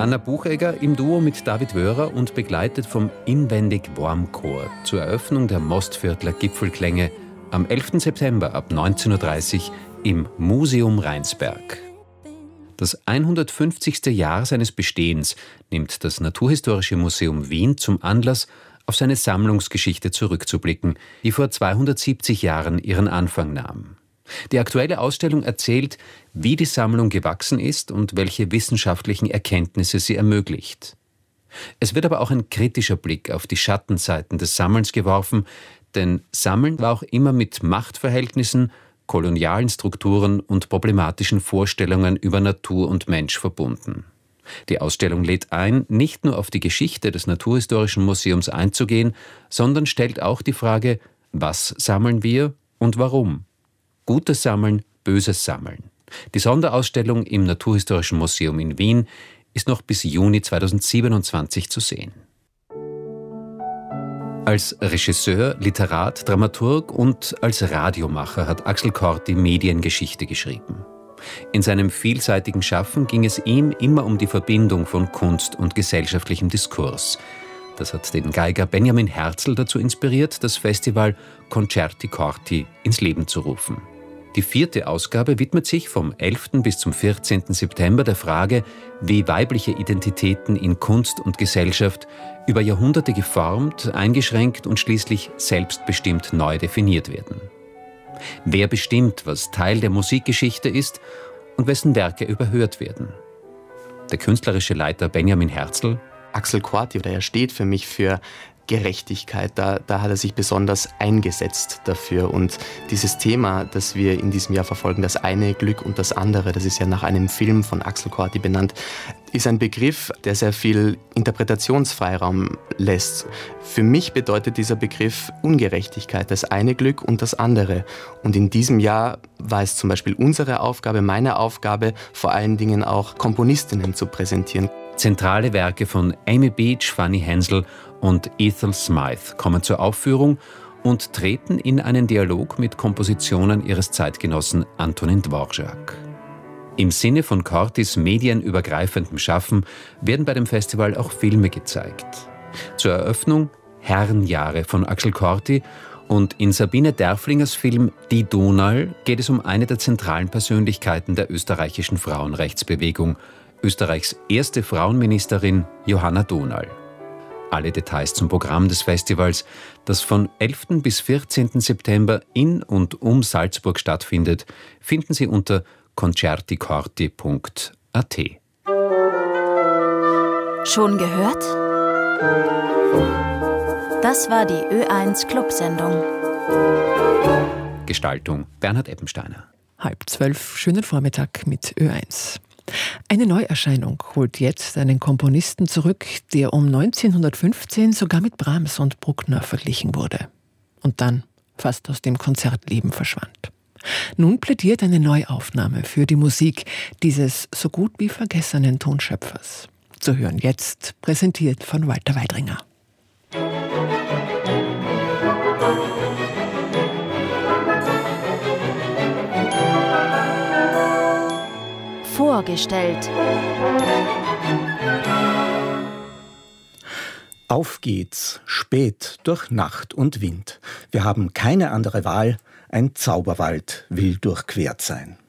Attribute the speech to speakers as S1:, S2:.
S1: Anna Buchegger im Duo mit David Wörer und begleitet vom Inwendig Warm Chor zur Eröffnung der Mostviertler Gipfelklänge am 11. September ab 19.30 Uhr im Museum Rheinsberg. Das 150. Jahr seines Bestehens nimmt das Naturhistorische Museum Wien zum Anlass, auf seine Sammlungsgeschichte zurückzublicken, die vor 270 Jahren ihren Anfang nahm. Die aktuelle Ausstellung erzählt, wie die Sammlung gewachsen ist und welche wissenschaftlichen Erkenntnisse sie ermöglicht. Es wird aber auch ein kritischer Blick auf die Schattenseiten des Sammelns geworfen, denn Sammeln war auch immer mit Machtverhältnissen, kolonialen Strukturen und problematischen Vorstellungen über Natur und Mensch verbunden. Die Ausstellung lädt ein, nicht nur auf die Geschichte des Naturhistorischen Museums einzugehen, sondern stellt auch die Frage, was sammeln wir und warum? Gutes Sammeln, böses Sammeln. Die Sonderausstellung im Naturhistorischen Museum in Wien ist noch bis Juni 2027 zu sehen. Als Regisseur, Literat, Dramaturg und als Radiomacher hat Axel Corty Mediengeschichte geschrieben. In seinem vielseitigen Schaffen ging es ihm immer um die Verbindung von Kunst und gesellschaftlichem Diskurs. Das hat den Geiger Benjamin Herzl dazu inspiriert, das Festival Concerti Corty ins Leben zu rufen. Die 4. Ausgabe widmet sich vom 11. bis zum 14. September der Frage, wie weibliche Identitäten in Kunst und Gesellschaft über Jahrhunderte geformt, eingeschränkt und schließlich selbstbestimmt neu definiert werden. Wer bestimmt, was Teil der Musikgeschichte ist und wessen Werke überhört werden? Der künstlerische Leiter Benjamin Herzl:
S2: Axel Corty, er steht für mich für Gerechtigkeit. Da hat er sich besonders eingesetzt dafür. Und dieses Thema, das wir in diesem Jahr verfolgen, das eine Glück und das andere, das ist ja nach einem Film von Axel Corty benannt, ist ein Begriff, der sehr viel Interpretationsfreiraum lässt. Für mich bedeutet dieser Begriff Ungerechtigkeit, das eine Glück und das andere. Und in diesem Jahr war es zum Beispiel unsere Aufgabe, meine Aufgabe, vor allen Dingen auch Komponistinnen zu präsentieren.
S1: Zentrale Werke von Amy Beach, Fanny Hensel und Ethel Smythe kommen zur Aufführung und treten in einen Dialog mit Kompositionen ihres Zeitgenossen Antonin Dvorak. Im Sinne von Cortys medienübergreifendem Schaffen werden bei dem Festival auch Filme gezeigt. Zur Eröffnung Herrenjahre von Axel Corty und in Sabine Derflingers Film Die Donau geht es um eine der zentralen Persönlichkeiten der österreichischen Frauenrechtsbewegung, Österreichs erste Frauenministerin Johanna Donau. Alle Details zum Programm des Festivals, das von 11. bis 14. September in und um Salzburg stattfindet, finden Sie unter concerticorty.at.
S3: Schon gehört? Das war die Ö1 Clubsendung.
S1: Gestaltung Bernhard Eppensteiner.
S4: 11:30, schönen Vormittag mit Ö1. Eine Neuerscheinung holt jetzt einen Komponisten zurück, der um 1915 sogar mit Brahms und Bruckner verglichen wurde und dann fast aus dem Konzertleben verschwand. Nun plädiert eine Neuaufnahme für die Musik dieses so gut wie vergessenen Tonschöpfers. Zu hören jetzt, präsentiert von Walter Weidringer.
S3: Vorgestellt.
S5: Auf geht's, spät durch Nacht und Wind. Wir haben keine andere Wahl, ein Zauberwald will durchquert sein.